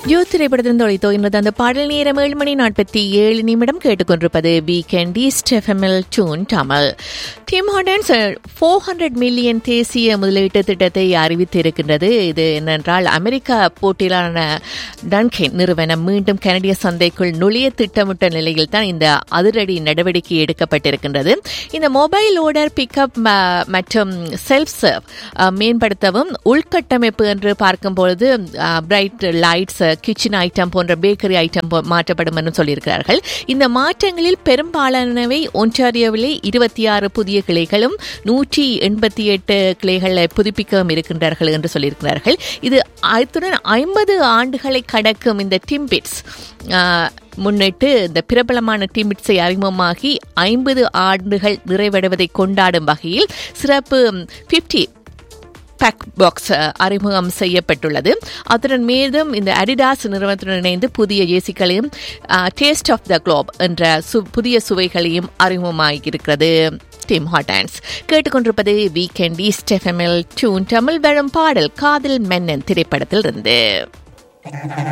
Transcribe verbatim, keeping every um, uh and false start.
Joe திரைப்படத்திலிருந்து ஒளித்தோகின்றது அந்த பாடல் நேரம் ஏழு மணி நாற்பத்தி ஏழு நிமிடம் கேட்டுக்கொண்டிருப்பது வீக்கெண்ட் ஈஸ்ட் எஃப்எம்எல் டூன் Tamil. Dim Hortons four hundred million தேசிய முதலீட்டு திட்டத்தை அறிவித்திருக்கின்றது. இது என்னென்றால் அமெரிக்கா போட்டியிலான டன்கென் நிறுவனம் மீண்டும் கனடிய சந்தைக்குள் நுழைய திட்டமிட்ட நிலையில் தான் இந்த அதிரடி நடவடிக்கை எடுக்கப்பட்டிருக்கின்றது. இந்த மொபைல் ஓர்டர் பிக்கப் மற்றும் செல்ஃப் சர்வ் மேம்படுத்தவும் உள்கட்டமைப்பு என்று பார்க்கும்பொழுது பிரைட் லைட்ஸ், கிச்சன் ஐட்டம் போன்ற பேக்கரி ஐட்டம் மாற்றப்படும் என்று சொல்லியிருக்கிறார்கள். இந்த மாற்றங்களில் பெரும்பாலானவை ஒன்டாரியோவிலே இருபத்தி ஆறு புதிய கிளைகளும் நூற்றி எண்பத்தி எட்டு கிளைகளை புதுப்பிக்கவும் இருக்கின்றார்கள் என்று சொல்லியிருக்கிறார்கள். இது அத்துடன் ஐம்பது ஆண்டுகளை கடக்கும் இந்த டிம்பிட்ஸ் முன்னிட்டு இந்த பிரபலமான டிம்பிட்ஸை அறிமுகமாகி ஐம்பது ஆண்டுகள் நிறைவடைவதை கொண்டாடும் வகையில் சிறப்பு பிப்டி பேக் பாக்ஸ் அறிமுகம் செய்யப்பட்டுள்ளது. அத்துடன் மேலும் இந்த அடிடாஸ் நிறுவனத்துடன் இணைந்து புதிய ஏசிகளையும் டேஸ்ட் ஆஃப் த குளோப் என்ற புதிய சுவைகளையும் அறிமுகமாகியிருக்கிறது. டிம் ஹார்டன்ஸ் கேட்டுக்கொண்டிருப்பது வீக்கெண்ட் ஈஸ்ட் எஃப்எம்எல் டூன் தமிழ். வரும் பாடல் காதல் மன்னன் திரைப்படத்தில் இருந்து.